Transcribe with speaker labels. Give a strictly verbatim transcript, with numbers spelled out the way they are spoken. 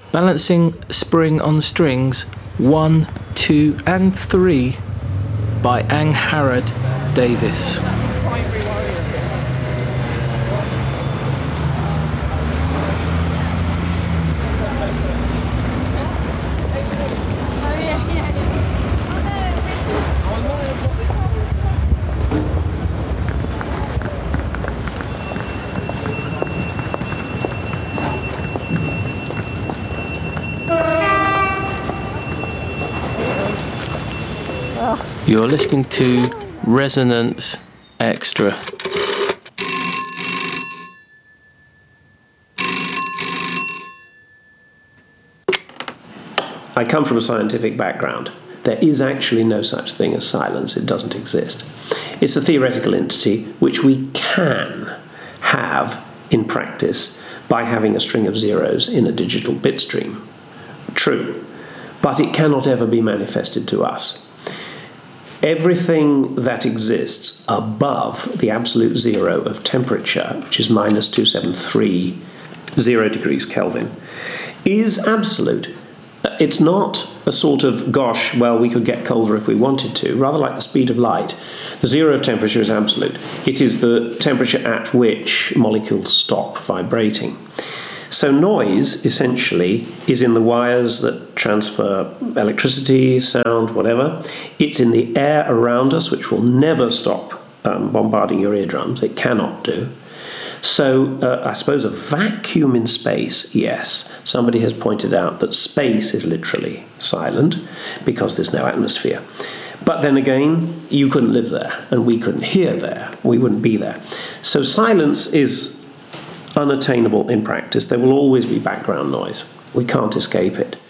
Speaker 1: Balancing Spring on Strings one, two and three by Angharad Davis. You're listening to Resonance Extra.
Speaker 2: I come from a scientific background. There is actually no such thing as silence. It doesn't exist. It's a theoretical entity which we can have in practice by having a string of zeros in a digital bit stream. True. But it cannot ever be manifested to us. Everything that exists above the absolute zero of temperature, which is minus two hundred seventy-three zero degrees Kelvin, is absolute. It's not a sort of, gosh, well, we could get colder if we wanted to, rather like the speed of light. The zero of temperature is absolute. It is the temperature at which molecules stop vibrating. So noise, essentially, is in the wires that transfer electricity, sound, whatever. It's in the air around us, which will never stop um, bombarding your eardrums. It cannot do. So uh, I suppose a vacuum in space, yes. Somebody has pointed out that space is literally silent because there's no atmosphere. But then again, you couldn't live there, and we couldn't hear there. We wouldn't be there. So silence is unattainable in practice. There will always be background noise. We can't escape it.